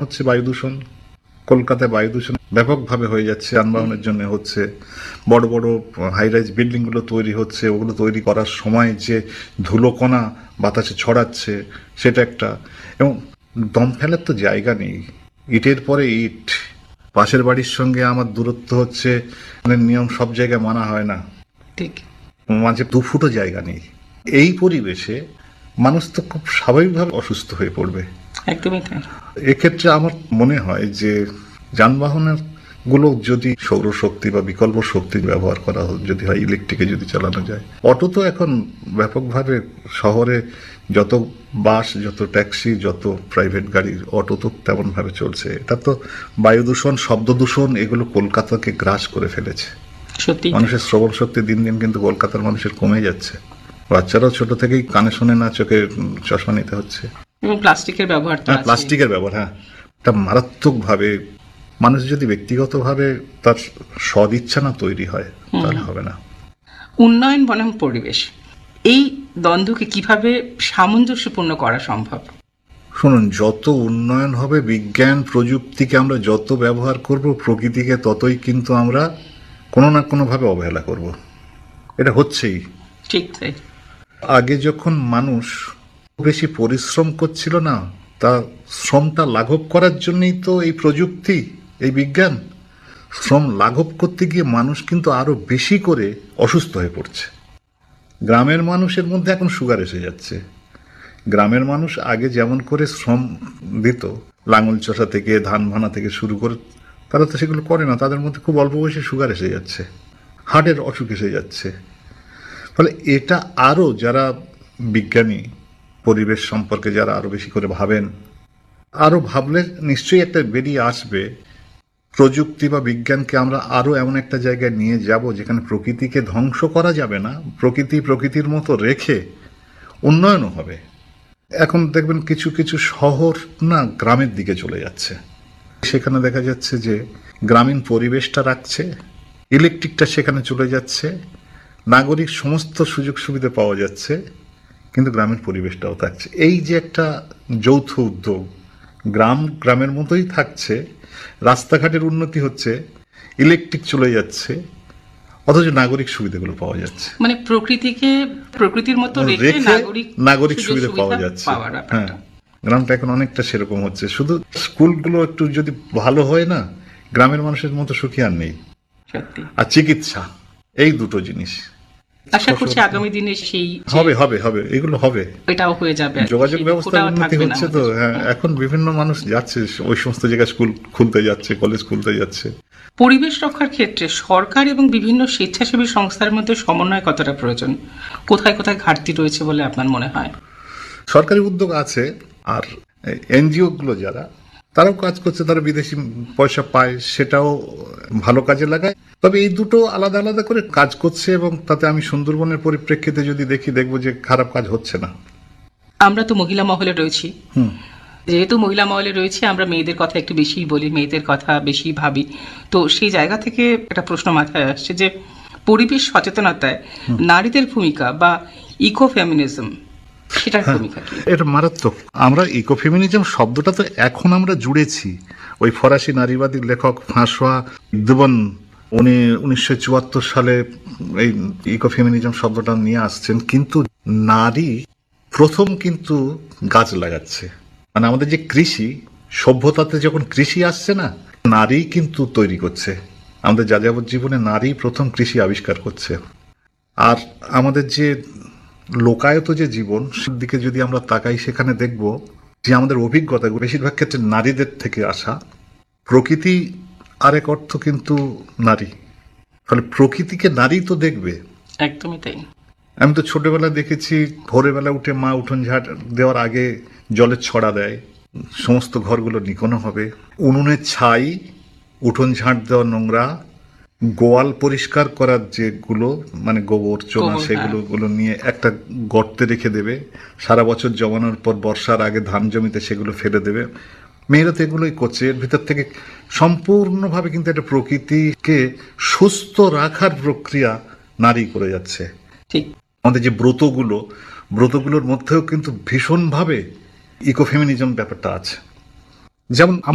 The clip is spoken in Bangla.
হচ্ছে বায়ু দূষণ। কলকাতায় বায়ু দূষণ ব্যাপকভাবে হয়ে যাচ্ছে, যানবাহনের জন্য হচ্ছে। বড় বড় হাই রাইজ বিল্ডিং গুলো তৈরি হচ্ছে, ওগুলো তৈরি করার সময় যে ধুলোকণা বাতাসে ছড়াচ্ছে সেটা একটা। এবং দম ফেলার তো জায়গা নেই, ইটের পরে ইট। পাশের বাড়ির সঙ্গে আমার দূরত্ব হচ্ছে, নিয়ম সব জায়গায় মানা হয় না, ঠিক মাঝে 2 ফুটও জায়গা নেই। এই পরিবেশে মানুষ তো খুব স্বাভাবিকভাবে অসুস্থ হয়ে পড়বে। একদমই তাই। এক্ষেত্রে আমার মনে হয় যে যানবাহনের গুলো যদি সৌরশক্তি বা বিকল্প শক্তির ব্যবহার করা যদি হয়, ইলেকট্রিকে যদি চালানো যায়। অটো তো এখন ব্যাপকভাবে শহরে যত বাস, যত ট্যাক্সি, যত প্রাইভেট গাড়ি, অটো তো তেমন ভাবে চলছে। এটা তো বায়ু দূষণ, শব্দ দূষণ এগুলো কলকাতাকে গ্রাস করে ফেলেছে। সত্যি মানুষের শ্রবণ শক্তি দিন দিন কিন্তু কলকাতার মানুষের কমে যাচ্ছে। বাচ্চারাও ছোট থেকেই কানে শোনে না, চোখে চশমা নিতে হচ্ছে। এবং প্লাস্টিকের ব্যবহার তো আছে। প্লাস্টিকের ব্যবহার, হ্যাঁ, এটা মারাত্মকভাবে। মানুষ যদি ব্যক্তিগতভাবে তার সদিচ্ছা না তৈরি হয় তাহলে হবে না। উন্নয়ন বনাম পরিবেশ, এই দ্বন্দ্বকে কিভাবে সামঞ্জস্যপূর্ণ করা সম্ভব? শুনুন, যত উন্নয়ন হবে, বিজ্ঞান প্রযুক্তিকে আমরা যত ব্যবহার করব, প্রকৃতিকে ততই কিন্তু আমরা কোনো না কোনোভাবে অবহেলা করব। এটা হচ্ছেই। ঠিক তাই। আগে যখন মানুষ বেশি পরিশ্রম করছিল না, তা শ্রমটা লাঘব করার জন্যই তো এই প্রযুক্তি, এই বিজ্ঞান। শ্রম লাঘব করতে গিয়ে মানুষ কিন্তু আরো বেশি করে অসুস্থ হয়ে পড়ছে। গ্রামের মানুষের মধ্যে এখন সুগার এসে যাচ্ছে। গ্রামের মানুষ আগে যেমন করে শ্রম দিত, লাঙল চষা থেকে ধান ভানা থেকে শুরু করে, তারা তো সেগুলো করে না। তাদের মধ্যে খুব অল্প বয়সে সুগার এসে যাচ্ছে, হার্টের অসুখ এসে যাচ্ছে। ফলে এটা আরো যারা বিজ্ঞানী, পরিবেশ সম্পর্কে যারা আরো বেশি করে ভাবেন, আরো ভাবলে নিশ্চয়ই একটা বেরিয়ে আসবে। প্রযুক্তি বা বিজ্ঞানকে আমরা আরো এমন একটা জায়গায় নিয়ে যাব যেখানে প্রকৃতিকে ধ্বংস করা যাবে না, প্রকৃতি প্রকৃতির মতো রেখে উন্নয়নও হবে। এখন দেখবেন কিছু কিছু শহর না গ্রামের দিকে চলে যাচ্ছে। সেখানে দেখা যাচ্ছে যে গ্রামীণ পরিবেশটা রাখছে, ইলেকট্রিকটা সেখানে চলে যাচ্ছে, নাগরিক সমস্ত সুযোগ সুবিধা পাওয়া যাচ্ছে, কিন্তু গ্রামের পরিবেশটাও থাকছে। এই যে একটা যৌথ উদ্যোগ, গ্রাম গ্রামের মতোই থাকছে, রাস্তাঘাটের উন্নতি হচ্ছে, ইলেকট্রিক চলে যাচ্ছে, অথচ নাগরিক সুবিধাগুলো পাওয়া যাচ্ছে। মানে প্রকৃতিকে প্রকৃতির মতো রেখে নাগরিক সুবিধা পাওয়া যাচ্ছে। হ্যাঁ, গ্রামটা এখন অনেকটা সেরকম হচ্ছে। শুধু স্কুলগুলো একটু যদি ভালো হয় না, গ্রামের মানুষের মতো সুখী আর নেই। সত্যি। আর চিকিৎসা, এই দুটো জিনিস আশা করছি আগামী দিনে সেই হবে হবে হবে এগুলো হবে, এটাও হয়ে যাবে। যোগাযোগ ব্যবস্থা উন্নতি হচ্ছে তো। হ্যাঁ, এখন বিভিন্ন মানুষ যাচ্ছে ওই সমস্ত জায়গায়, স্কুল খুলতে যাচ্ছে, কলেজ খুলতে যাচ্ছে। পরিবেশ রক্ষার ক্ষেত্রে সরকার এবং বিভিন্ন স্বেচ্ছাসেবী সংস্থার মধ্যে সমন্বয় কতটা প্রয়োজন? কোথায় কোথায় ঘাটতি রয়েছে বলে আপনার মনে হয়? সরকারি উদ্যোগ আছে, আর এনজিও গুলো যারা, তারাও কাজ করছে, তারা বিদেশি পয়সা পায়, সেটাও ভালো কাজে লাগায়। তবে এই দুটো আলাদা আলাদা করে কাজ করছে, এবং তাতে আমি সুন্দরবনের পরিপ্রেক্ষিতে যদি দেখবো যে খারাপ কাজ হচ্ছে না। আমরা তো মহিলা মহলে রয়েছি, যেহেতু মহিলা মহলে রয়েছে, আমরা মেয়েদের কথা একটু বেশি বলি, মেয়েদের কথা বেশি ভাবি। তো সেই জায়গা থেকে একটা প্রশ্ন মাথায় আসছে যে পরিবেশ সচেতনতায় নারীদের ভূমিকা বা ইকো ফেমিনিজম, সেটার ভূমিকা কি? এটা মারাত্মক। আমরা ইকোফেমিনিজম শব্দটা তো এখন আমরা জুড়েছি, ওই ফরাসি নারীবাদী লেখক ফ্রাঁসোয়া দেবন, উনি 1974 সালে এই ইকোফেমিনিজম শব্দটা নিয়ে আসছেন। কিন্তু নারী প্রথম কিন্তু গাছ লাগাচ্ছে। মানে আমাদের যে কৃষি সভ্যতাতে যখন কৃষি আসছে না, নারী কিন্তু তৈরি করছে। আমাদের যাযাবর জীবনে নারী প্রথম কৃষি আবিষ্কার করছে। আর আমাদের যে লোকায়ত যে জীবন, সেদিকে যদি আমরা তাকাই, সেখানে দেখব যে আমাদের অভিজ্ঞতা বেশিরভাগ ক্ষেত্রে নারীদের থেকে আসা। প্রকৃতি আরেক অর্থ কিন্তু নারী, ফলে প্রকৃতিকে নারী তো দেখবে। একদমই তাই। আমি তো ছোটবেলায় দেখেছি, ভোরবেলা উঠে মা উঠোন ঝাঁট দেওয়ার আগে জলের ছড়া দেয়, সমস্ত ঘরগুলো নিকোনো হবে, উনুনের ছাই, উঠোন ঝাঁট দেওয়া নোংরা, গোয়াল পরিষ্কার করার যেগুলো মানে গোবর চোনা, সেগুলো নিয়ে একটা গর্তে রেখে দেবে, সারা বছর জমানোর পর বর্ষার আগে ধান জমিতে সেগুলো ফেলে দেবে। মেয়েরা তো এগুলোই করছে। এর ভিতর থেকে সম্পূর্ণভাবে কিন্তু একটা প্রকৃতিকে সুস্থ রাখার প্রক্রিয়া নারী করে যাচ্ছে। ঠিক। আমাদের যে ব্রতগুলোর মধ্যেও কিন্তু ভীষণভাবে ইকোফেমিনিজম ব্যাপারটা আছে। যেমন